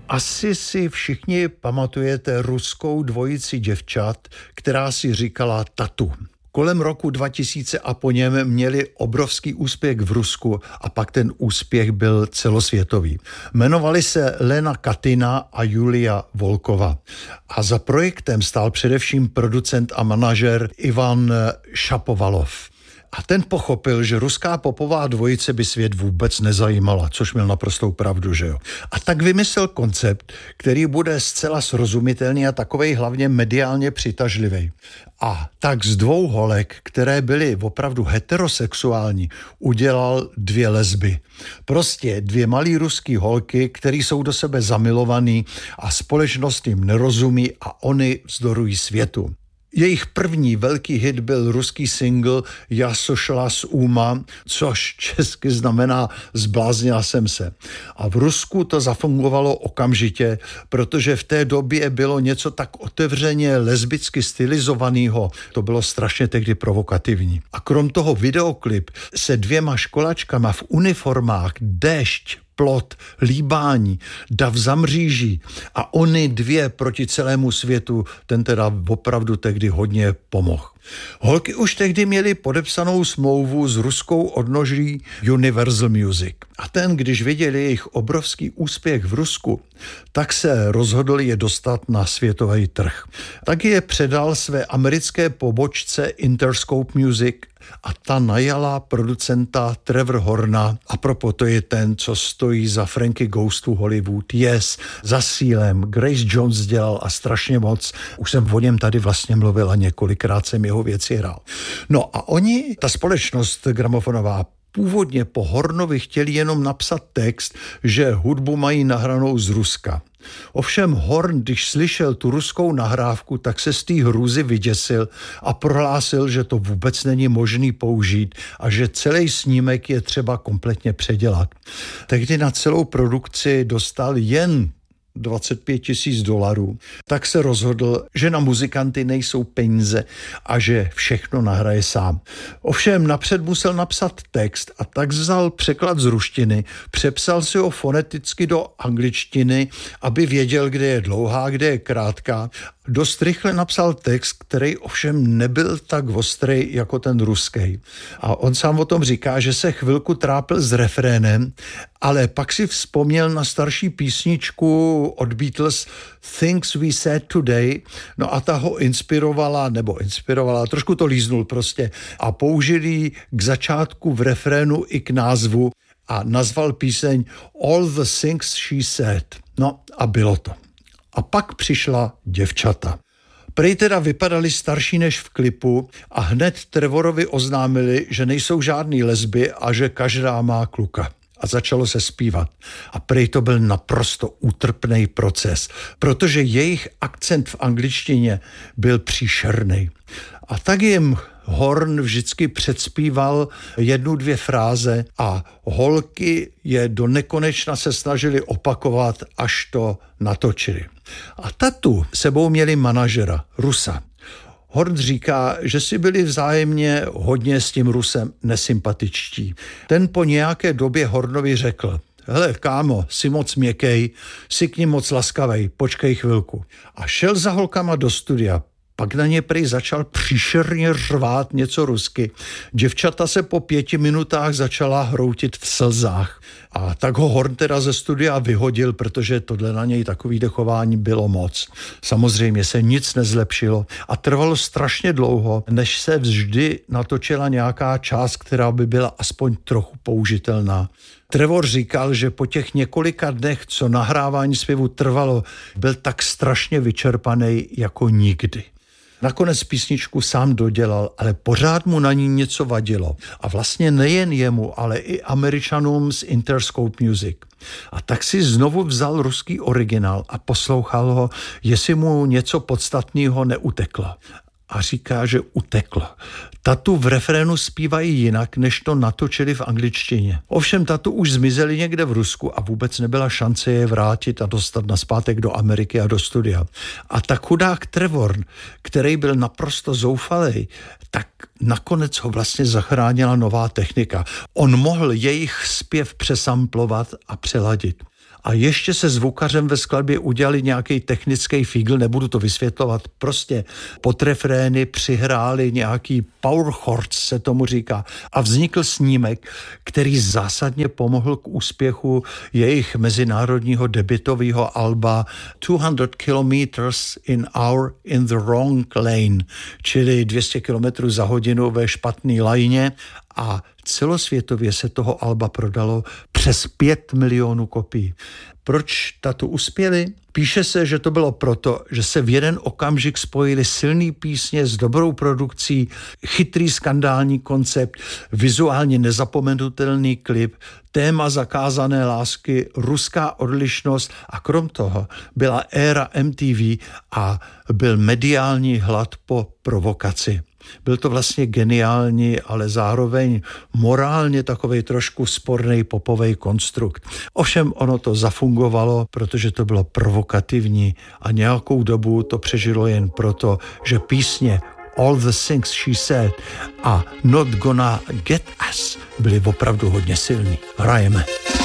Asi si všichni pamatujete ruskou dvojici děvčat, která si říkala Tatu. Kolem roku 2000 a po něm měli obrovský úspěch v Rusku a pak ten úspěch byl celosvětový. Jmenovali se Lena Katina a Julia Volkova. A za projektem stál především producent a manažer Ivan Šapovalov. A ten pochopil, že ruská popová dvojice by svět vůbec nezajímala, což měl naprostou pravdu, že jo. A tak vymyslel koncept, který bude zcela srozumitelný a takovej hlavně mediálně přitažlivý. A tak z dvou holek, které byly opravdu heterosexuální, udělal dvě lesby. Prostě dvě malý ruský holky, které jsou do sebe zamilovaný a společnost jim nerozumí a oni vzdorují světu. Jejich první velký hit byl ruský single Já sošla z úma, což česky znamená Zbláznila jsem se. A v Rusku to zafungovalo okamžitě, protože v té době bylo něco tak otevřeně lesbicky stylizovaného. To bylo strašně tehdy provokativní. A krom toho videoklip se dvěma školačkama v uniformách, déšť, plot, líbání, dav za mříží a oni dvě proti celému světu, ten teda opravdu tehdy hodně pomohl. Holky už tehdy měly podepsanou smlouvu s ruskou odnoží Universal Music. A ten, když viděli jejich obrovský úspěch v Rusku, tak se rozhodli je dostat na světový trh. Tak je předal své americké pobočce Interscope Music a ta najala producenta Trevor Horna. A propo to je ten, co stojí za Frankie Goes to Hollywood, Yes, za Sealem, Grace Jones dělal a strašně moc. Už jsem o něm tady vlastně mluvil a několikrát jsem jeho věci hrál. No a oni, ta společnost gramofonová, původně po Hornovi chtěli jenom napsat text, že hudbu mají nahranou z Ruska. Ovšem Horn, když slyšel tu ruskou nahrávku, tak se z té hrůzy vyděsil a prohlásil, že to vůbec není možný použít a že celý snímek je třeba kompletně předělat. Tehdy na celou produkci dostal jen $25,000, tak se rozhodl, že na muzikanty nejsou peníze a že všechno nahraje sám. Ovšem napřed musel napsat text a tak vzal překlad z ruštiny, přepsal si ho foneticky do angličtiny, aby věděl, kde je dlouhá, kde je krátká. Dost rychle napsal text, který ovšem nebyl tak ostrý jako ten ruský. A on sám o tom říká, že se chvilku trápil s refrénem, ale pak si vzpomněl na starší písničku od Beatles Things We Said Today, no a ta ho inspirovala, trošku to líznul prostě a použil ji k začátku v refrénu i k názvu a nazval píseň All the Things She Said. No a bylo to. A pak přišla děvčata. Prej teda vypadali starší než v klipu a hned Trevorovi oznámili, že nejsou žádný lesby a že každá má kluka. A začalo se zpívat. A prej to byl naprosto útrpný proces, protože jejich akcent v angličtině byl příšerný. A tak jim Horn vždycky předspíval 1-2 fráze a holky je do nekonečna se snažili opakovat, až to natočili. A Tatu sebou měli manažera, Rusa. Horn říká, že si byli vzájemně hodně s tím Rusem nesympatičtí. Ten po nějaké době Hornovi řekl: hele, kámo, jsi moc měkkej, jsi k ním moc laskavej, počkej chvilku. A šel za holkama do studia. Pak na ně prej začal příšerně řvát něco rusky. Děvčata se po 5 minutách začala hroutit v slzách. A tak ho Horn teda ze studia vyhodil, protože tohle na něj takový dechování bylo moc. Samozřejmě se nic nezlepšilo a trvalo strašně dlouho, než se vždy natočila nějaká část, která by byla aspoň trochu použitelná. Trevor říkal, že po těch několika dnech, co nahrávání zpěvu trvalo, byl tak strašně vyčerpaný jako nikdy. Nakonec písničku sám dodělal, ale pořád mu na ní něco vadilo. A vlastně nejen jemu, ale i Američanům z Interscope Music. A tak si znovu vzal ruský originál a poslouchal ho, jestli mu něco podstatného neuteklo. A říká, že uteklo. Tatu v refrénu zpívají jinak, než to natočili v angličtině. Ovšem Tatu už zmizeli někde v Rusku a vůbec nebyla šance je vrátit a dostat nazpátek do Ameriky a do studia. A tak chudák Trevor, který byl naprosto zoufalý, tak nakonec ho vlastně zachránila nová technika. On mohl jejich zpěv přesamplovat a přeladit. A ještě se zvukařem ve skladbě udělali nějaký technický fígl, nebudu to vysvětlovat, prostě pod refrény přihráli nějaký power chords, se tomu říká, a vznikl snímek, který zásadně pomohl k úspěchu jejich mezinárodního debutového alba 200 kilometers in hour in the wrong lane, čili 200 kilometrů za hodinu ve špatné lajně, a celosvětově se toho alba prodalo přes 5 milionů kopií. Proč tato uspěli? Píše se, že to bylo proto, že se v jeden okamžik spojili silný písně s dobrou produkcí, chytrý skandální koncept, vizuálně nezapomenutelný klip, téma zakázané lásky, ruská odlišnost a krom toho byla éra MTV a byl mediální hlad po provokaci. Byl to vlastně geniální, ale zároveň morálně takovej trošku sporný popovej konstrukt. Ovšem ono to zafungovalo, protože to bylo provokativní a nějakou dobu to přežilo jen proto, že písně All the Things She Said a Not Gonna Get Us byly opravdu hodně silný. Hrajeme.